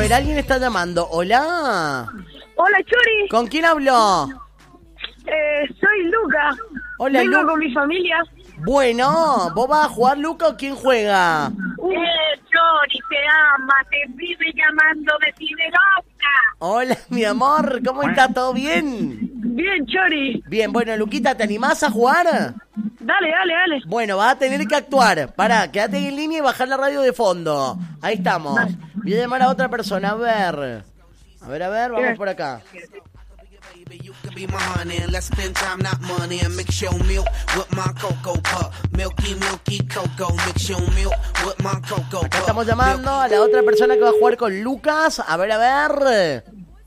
ver, alguien está llamando. Hola. Hola, Chori. ¿Con quién hablo? Soy Luca. Hola, Vengo con mi familia. Bueno, ¿vos vas a jugar, Luca, o quién juega? Chori, te ama, te vive llamando de Ciberoca. Hola, mi amor, ¿cómo estás? ¿Todo bien? Bien, Chori. Bien, bueno, Luquita, ¿te animás a jugar? Dale. Bueno, vas a tener que actuar. Pará, quédate en línea y bajar la radio de fondo. Ahí estamos. Voy a llamar a otra persona, a ver, vamos por acá. Acá estamos llamando a la otra persona que va a jugar con Lucas. A ver.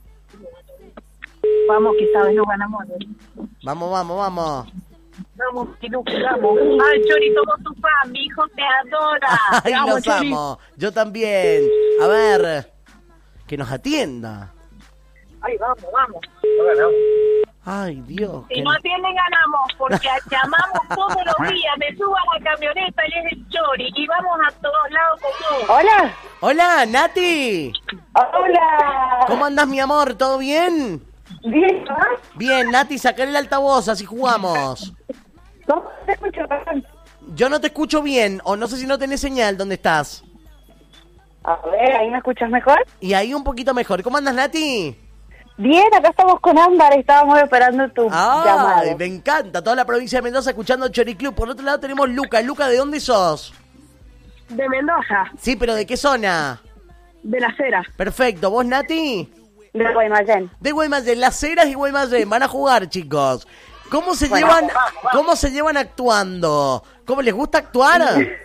Vamos, que esta vez nos ganamos. Vamos. Vamos, Luca, vamos. Ay, Chori, somos tu fan, mi hijo te adora. Ay, los Chori. amo. Yo también. A ver, que nos atienda. Ay, vamos. Ay, Dios. Si no atienden, ganamos, porque llamamos todos los días. Me subo a la camioneta y es el Chori, y vamos a todos lados con vos. Hola, Nati. Hola. ¿Cómo andás, mi amor? ¿Todo bien? Bien, Bien, Nati, sacar el altavoz, así jugamos. ¿cómo te escucho? Yo no te escucho bien, o no sé si no tenés señal. ¿Dónde estás? A ver, ¿ahí me escuchas mejor? Y ahí un poquito mejor. ¿Cómo andas, Nati? Bien, acá estamos con Ámbar, estábamos esperando tu llamada. Ay, me encanta. Toda la provincia de Mendoza escuchando Chori Club. Por otro lado tenemos Luca. Luca, ¿de dónde sos? De Mendoza, Sí, pero ¿de qué zona? de Las Heras. Perfecto. ¿Vos, Nati? De Guaymallén. De Guaymallén. Las Heras y Guaymallén. Van a jugar, chicos. ¿Cómo se llevan actuando? ¿Cómo les gusta actuar?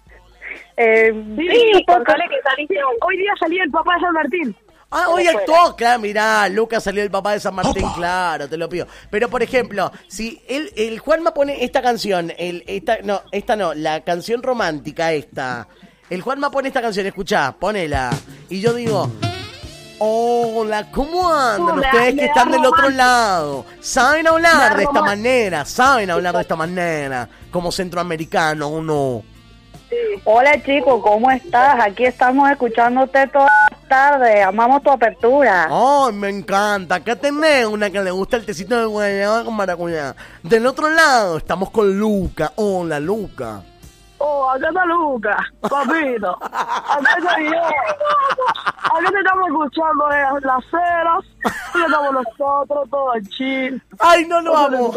Sí, contale que saliste hoy día salí el papá de San Martín. Ah, hoy actuó, claro, mirá, Lucas salió el papá de San Martín, claro, te lo pido. Pero, por ejemplo, si el Juanma pone esta canción, la canción romántica esta, el Juanma pone esta canción, escuchá, ponela, y yo digo, hola, ¿cómo andan ustedes que están del otro lado? ¿Saben hablar de esta manera? ¿Saben hablar de esta manera? Como centroamericano, ¿o no? Hola chicos, ¿cómo estás? Aquí estamos escuchándote toda la tarde, amamos tu apertura. ¡Ay, me encanta! Acá tenés una que le gusta el tecito de guayaba con maracuyá. Del otro lado estamos con Luca. Hola, Luca. Oh, acá está Lucas, papito. Acá estoy yo. Acá te estamos escuchando de Las Heras. Aquí estamos nosotros, todos chill. ¡Ay, no lo amo!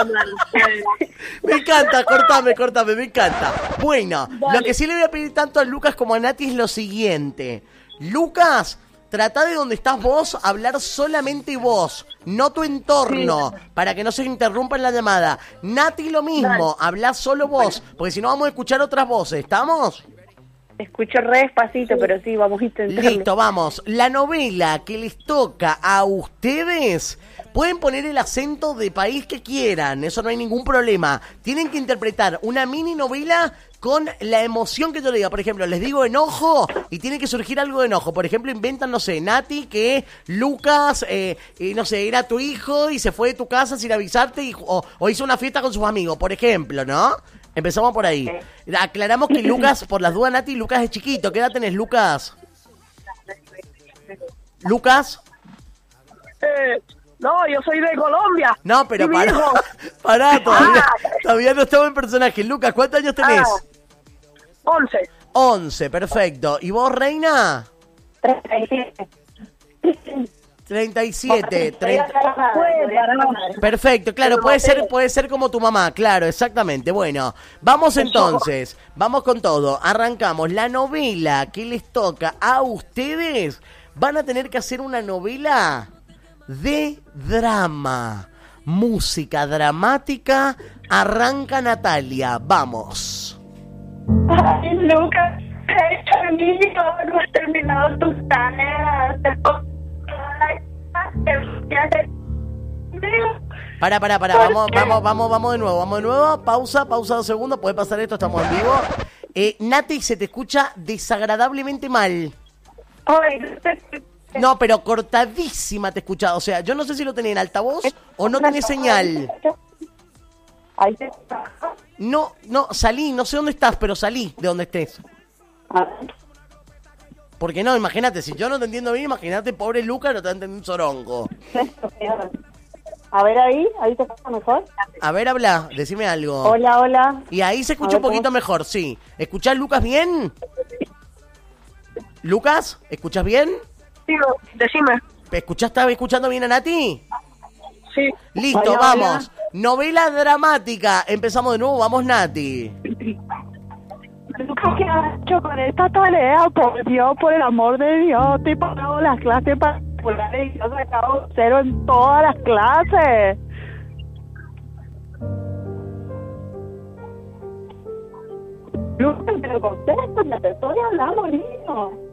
Me encanta, cortame, me encanta. Bueno, lo que sí le voy a pedir tanto a Lucas como a Nati es lo siguiente. Lucas, trata de donde estás vos, hablar solamente vos, no tu entorno, para que no se interrumpa en la llamada. Nati, lo mismo, hablá solo vos, porque si no vamos a escuchar otras voces, ¿estamos? Escucho re despacito, pero sí, vamos a intentarlo. Listo, vamos. La novela que les toca a ustedes, pueden poner el acento de país que quieran, eso no hay ningún problema. Tienen que interpretar una mini novela con la emoción que yo le diga. Por ejemplo, les digo enojo y tiene que surgir algo de enojo. Por ejemplo, inventan, no sé, Nati, que Lucas, no sé, era tu hijo y se fue de tu casa sin avisarte o hizo una fiesta con sus amigos, por ejemplo, ¿no? Empezamos por ahí. Aclaramos que Lucas, por las dudas, Nati, Lucas es chiquito. ¿Qué edad tenés, Lucas? ¿Lucas? No, yo soy de Colombia. No, pero ¿Y mi hijo? pará, todavía no estamos en personaje. Lucas, ¿cuántos años tenés? 11. 11, perfecto. ¿Y vos, reina? 37. 37. Perfecto, claro, puede ser como tu mamá, claro, exactamente. Bueno, vamos entonces, vamos con todo. Arrancamos. La novela que les toca a ustedes, van a tener que hacer una novela de drama. Música dramática. Arranca Natalia, vamos. Ay, Lucas, no has terminado tus tareas. Para, vamos de nuevo, pausa 2 segundos, puede pasar esto, estamos en vivo. Nati, se te escucha desagradablemente mal. No, pero cortadísima te escucha, o sea, yo no sé si lo tenés en altavoz o no tenés señal. No, salí, no sé dónde estás, pero salí de donde estés. Porque no, imagínate, si yo no te entiendo bien, imagínate, pobre Lucas, no te va a entender un sorongo. A ver ahí te pasa mejor. A ver, habla, decime algo. Hola, hola. Y ahí se escucha un poquito mejor, sí. ¿Escuchás, Lucas, bien? ¿Lucas? ¿Escuchás bien? Sí, decime. ¿Estás escuchando bien a Nati? Sí. Listo, Hola, vamos. Novela dramática. Empezamos de nuevo, vamos, Nati. ¿Qué has hecho con esta tarea? Por Dios, por el amor de Dios, te he pagado las clases particulares y has sacado 0 en todas las clases. Lucas, pero contesta, ya te estoy hablando, niño.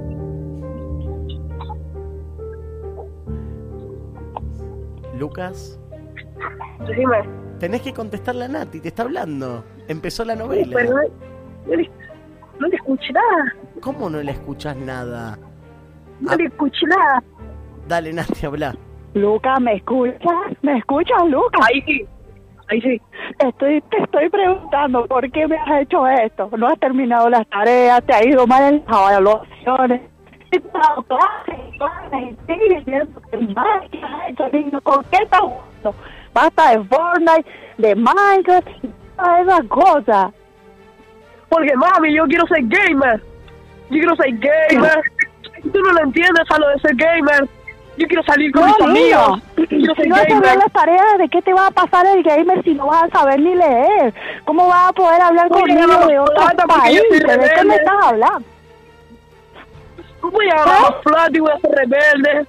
Lucas, Decime. tenés que contestarle a Nati, te está hablando. Empezó la novela. Pero no le escuché nada. ¿Cómo no le escuchás nada? No le escuché nada. Dale, Nati, habla. Lucas, ¿me escuchas? ¿Me escuchas, Lucas? Ahí sí. Ahí sí. Te estoy preguntando por qué me has hecho esto. No has terminado las tareas, te ha ido mal en las evaluaciones. He dado clases y sigues viendo que mal que has hecho, niño. ¿Con qué estás jugando? Basta de Fortnite, de Minecraft y todas esas cosas. Porque, mami, yo quiero ser gamer. Yo quiero ser gamer. Tú no lo entiendes a lo de ser gamer. Yo quiero salir con mis amigos. Quiero ser Si no te gamer. ven las tareas, ¿de qué te va a pasar el gamer si no vas a saber ni leer? ¿Cómo vas a poder hablar con Oye, niños no, de otros plata, porque yo soy países? ¿De qué me rebelde. estás hablando? Voy a ganar más plata y voy a ser rebelde.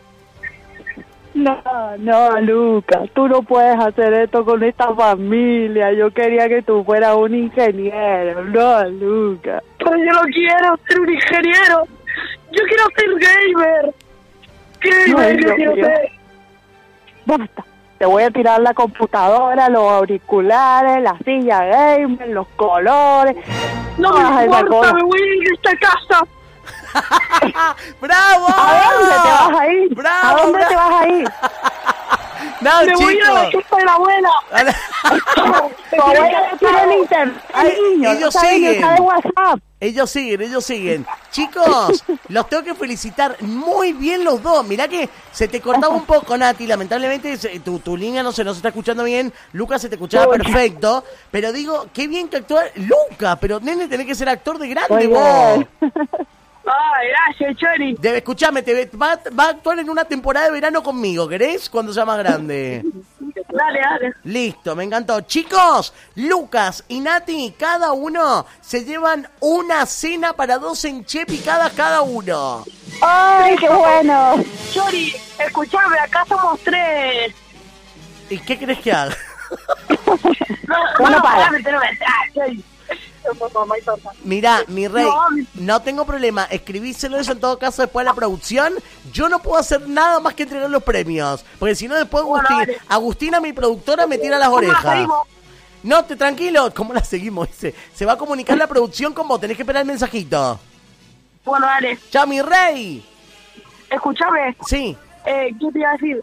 No, Lucas, tú no puedes hacer esto con esta familia. Yo quería que tú fueras un ingeniero. No, Lucas. Pero yo no quiero ser un ingeniero. Yo quiero ser gamer. Gamer, Ay, yo Dios quiero mío. ser. Basta. Te voy a tirar la computadora, los auriculares, la silla gamer, los colores. No me Ay, esa importa, cosa. me voy a ir de esta casa. ¡Bravo! ¿A dónde te vas a ir? ¡Bravo! ¿A dónde bravo! te vas a ir? No, Me voy a ir a la chicos. casa de la abuela. Tu abuela no tiene el internet, niño. Ellos No sabe ni siguen. usar el WhatsApp. Ellos siguen. Chicos, los tengo que felicitar muy bien los dos. Mirá que se te cortaba un poco, Nati. Lamentablemente tu línea no se nos está escuchando bien. Lucas se te escuchaba perfecto. Pero digo, qué bien que actúa Lucas. Pero, nene, tenés que ser actor de grande Muy vos. bien. Ay, gracias, Chori. Escuchame, va a actuar en una temporada de verano conmigo, ¿querés? Cuando sea más grande. Dale, dale. Listo, me encantó. Chicos, Lucas y Nati, cada uno se llevan una cena para 2 en Chepi cada uno. ¡Ay, qué bueno! Chori, escuchame, acá somos 3. ¿Y qué crees que haga? Bueno, para. Chori. Mirá, mi rey, No. no tengo problema. Escribíselo eso en todo caso después de la producción. Yo no puedo hacer nada más que entregar los premios. Porque si no, después Bueno, dale. Agustina, mi productora, me tira las ¿Cómo la orejas. seguimos? No, tranquilo. ¿Cómo la seguimos? Dice, se va a comunicar la producción con vos. Tenés que esperar el mensajito. Bueno, dale. ¡Chao, mi rey! Escuchame. Sí. ¿Qué te iba a decir?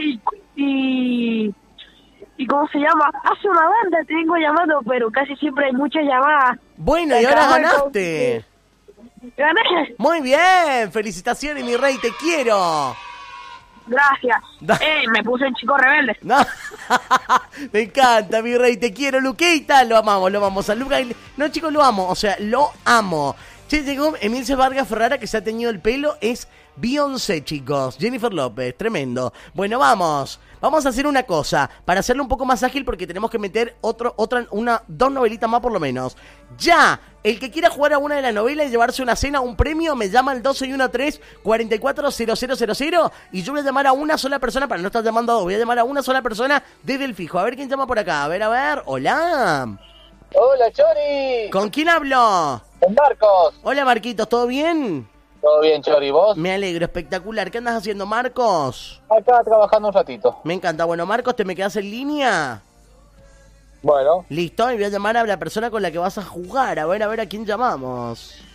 ¿Y cómo se llama? Hace una banda te vengo llamando, pero casi siempre hay muchas llamadas. Bueno, y ahora ganaste. Gané. Muy bien. Felicitaciones, mi rey. Te quiero. Gracias. Da- Me puse en chico rebelde. No. Me encanta, mi rey. Te quiero, Luquita. Lo amamos. A Luca. No, chicos, lo amo. O sea, lo amo. Che, llegó Emilce Vargas Ferrara, que se ha teñido el pelo. Es Beyoncé, chicos. Jennifer López. Tremendo. Bueno, vamos. Vamos a hacer una cosa. Para hacerlo un poco más ágil, porque tenemos que meter dos novelitas más por lo menos. Ya. El que quiera jugar a una de las novelas y llevarse una cena, un premio, me llama al 1213-440000 y yo voy a llamar a una sola persona, para no estar llamando a dos, voy a llamar a una sola persona desde el fijo. A ver quién llama por acá. A ver. Hola. Hola, Chori. ¿Con quién hablo? Con Marcos. Hola, Marquitos, ¿todo bien? Todo bien, Chori, ¿vos? Me alegro, espectacular. ¿Qué andas haciendo, Marcos? Acá trabajando un ratito. Me encanta. Bueno, Marcos, ¿te me quedas en línea? Bueno, Listo, y voy a llamar a la persona con la que vas a jugar. A ver a quién llamamos.